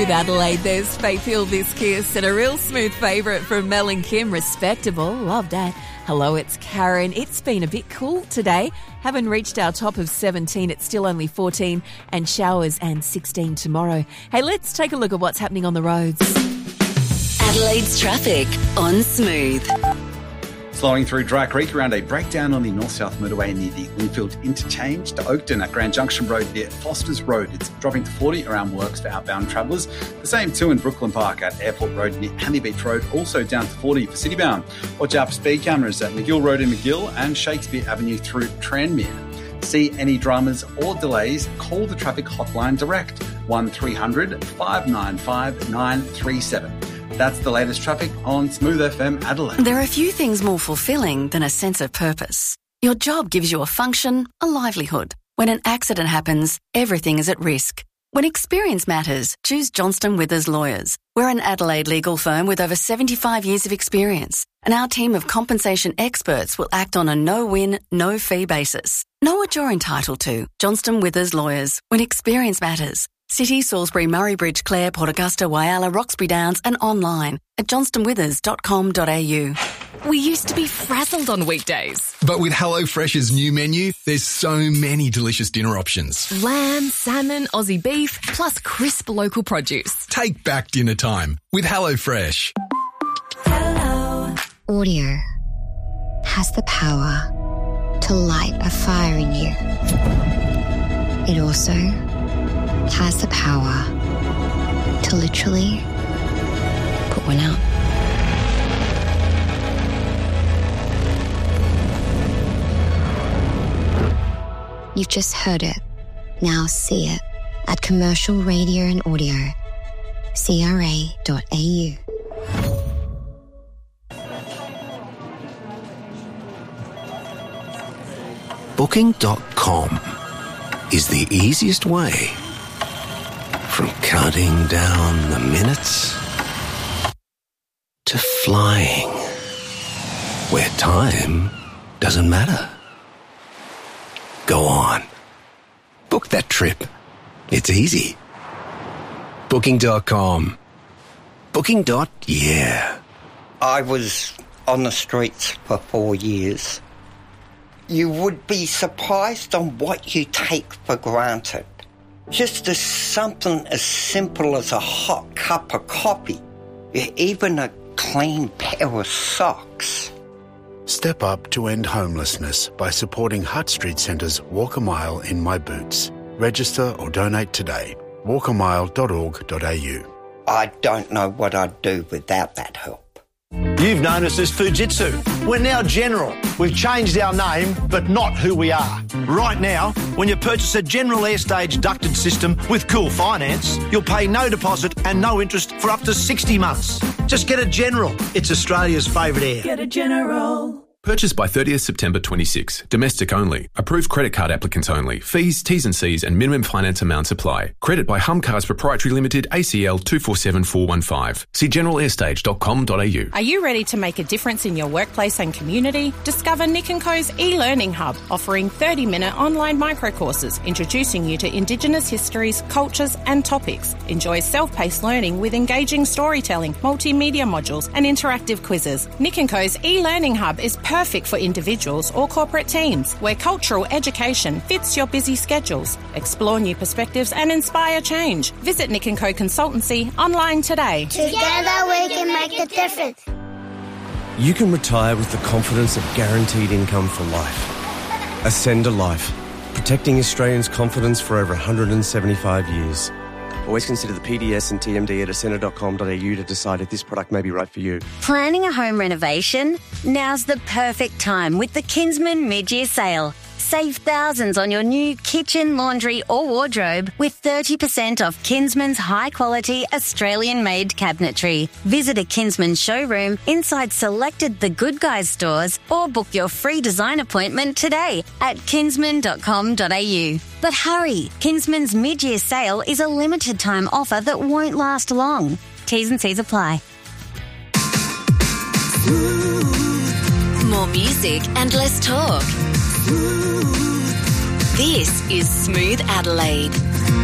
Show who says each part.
Speaker 1: With Adelaide, there's Faith Hill, This Kiss, and a real smooth favourite from Mel and Kim, Respectable. Love that. Hello, it's Karen. It's been a bit cool today. Haven't reached our top of 17. It's still only 14 and showers and 16 tomorrow. Hey, let's take a look at what's happening on the roads.
Speaker 2: Adelaide's traffic on Smooth.
Speaker 3: Flowing through Dry Creek around a breakdown on the north-south motorway near the Lingfield Interchange to Oakton at Grand Junction Road near Foster's Road. It's dropping to 40 around works for outbound travellers. The same too in Brooklyn Park at Airport Road near Hammy Beach Road, also down to 40 for citybound. Watch out for speed cameras at McGill Road in McGill and Shakespeare Avenue through Tranmere. See any dramas or delays, call the traffic hotline direct, 1300 595 937. That's the latest traffic on Smooth FM Adelaide.
Speaker 2: There are few things more fulfilling than a sense of purpose. Your job gives you a function, a livelihood. When an accident happens, everything is at risk. When experience matters, choose Johnston Withers Lawyers. We're an Adelaide legal firm with over 75 years of experience, and our team of compensation experts will act on a no-win, no-fee basis. Know what you're entitled to. Johnston Withers Lawyers. When experience matters. City, Salisbury, Murray Bridge, Clare, Port Augusta, Whyalla, Roxbury Downs and online at johnstonwithers.com.au.
Speaker 4: We used to be frazzled on weekdays.
Speaker 5: But with HelloFresh's new menu, there's so many delicious dinner options.
Speaker 4: Lamb, salmon, Aussie beef, plus crisp local produce.
Speaker 5: Take back dinner time with HelloFresh.
Speaker 6: Hello. Audio has the power to light a fire in you. It also has the power to literally put one out. You've just heard it. Now see it at Commercial Radio and Audio. CRA.au.
Speaker 7: Booking.com is the easiest way from counting down the minutes to flying where time doesn't matter. Go on. Book that trip. It's easy. Booking.com. Booking.yeah.
Speaker 8: I was on the streets for 4 years. You would be surprised on what you take for granted. Just as something as simple as a hot cup of coffee, even a clean pair of socks.
Speaker 9: Step up to end homelessness by supporting Hutt Street Centre's Walk a Mile in My Boots. Register or donate today. walkamile.org.au.
Speaker 8: I don't know what I'd do without that help.
Speaker 10: You've known us as Fujitsu. We're now General. We've changed our name, but not who we are. Right now, when you purchase a General Airstage ducted system with Cool Finance, you'll pay no deposit and no interest for up to 60 months. Just get a General. It's Australia's favourite air.
Speaker 1: Get a General.
Speaker 11: Purchased by 30th September 26. Domestic only. Approved credit card applicants only. Fees, T's and C's and minimum finance amounts apply. Credit by Hum Cars Proprietary Limited, ACL 247415. See generalairstage.com.au.
Speaker 12: Are you ready to make a difference in your workplace and community? Discover Nick & Co's e-learning hub, offering 30-minute online microcourses, introducing you to Indigenous histories, cultures and topics. Enjoy self-paced learning with engaging storytelling, multimedia modules and interactive quizzes. Nick & Co's e-learning hub is perfect for individuals or corporate teams, where cultural education fits your busy schedules. Explore new perspectives and inspire change. Visit Nick & Co Consultancy online today.
Speaker 13: Together we can make a difference.
Speaker 14: You can retire with the confidence of guaranteed income for life. Ascender Life, protecting Australians' confidence for over 175 years. Always consider the PDS and TMD at ascender.com.au to decide if this product may be right for you.
Speaker 15: Planning a home renovation? Now's the perfect time with the Kinsman mid-year sale. Save thousands on your new kitchen, laundry or wardrobe with 30% off Kinsman's high-quality Australian-made cabinetry. Visit a Kinsman showroom inside selected The Good Guys stores or book your free design appointment today at kinsman.com.au. But hurry, Kinsman's mid-year sale is a limited-time offer that won't last long. T's and C's apply.
Speaker 2: More music and less talk. This is Smooth Adelaide.